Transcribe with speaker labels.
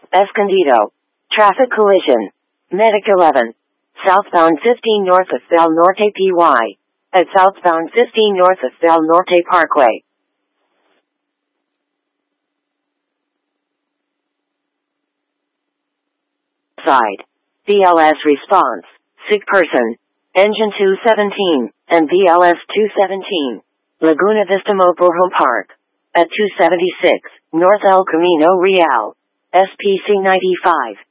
Speaker 1: Escondido. Traffic collision. Medic 11. Southbound 15 north of Del Norte PY. At southbound 15 north of Del Norte Parkway. Side. BLS response. Sick person. Engine 217 and BLS 217. Laguna Vista Mobile Home Park. At 276 North El Camino Real. SPC 95.